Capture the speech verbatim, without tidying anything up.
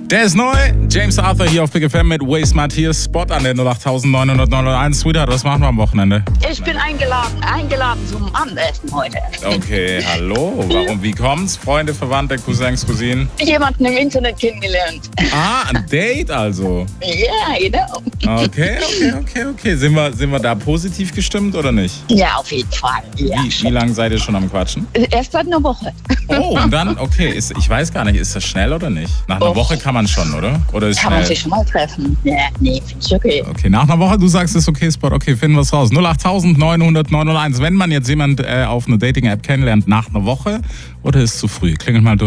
Der ist neu. James Arthur hier auf Big F M mit Waste My Tears. Spot an der null acht neun null null eins. Sweetheart, was machen wir am Wochenende? Ich bin eingeladen, eingeladen zum Abendessen heute. Okay, hallo. Warum, wie kommt's? Freunde, Verwandte, Cousins, Cousinen? Jemanden im Internet kennengelernt. Ah, ein Date also. Ja, genau. Okay, okay, okay, okay. Sind wir, sind wir da positiv gestimmt oder nicht? Ja, auf jeden Fall. Ja. Wie, wie lange seid ihr schon am Quatschen? Erst seit einer Woche. Oh, und dann, okay, ist, ich weiß gar nicht, ist das schnell oder nicht? Nach einer Och. Woche kann man schon, oder? Oder ist Kann man schnell? sich schon mal treffen? Ja, nee, finde ich okay. Okay, nach einer Woche, du sagst, es ist okay, Spot, okay, finden wir es raus. null acht neun null null neun null eins. Wenn man jetzt jemand äh, auf einer Dating-App kennenlernt, nach einer Woche oder ist es zu früh? Klingelt mal durch.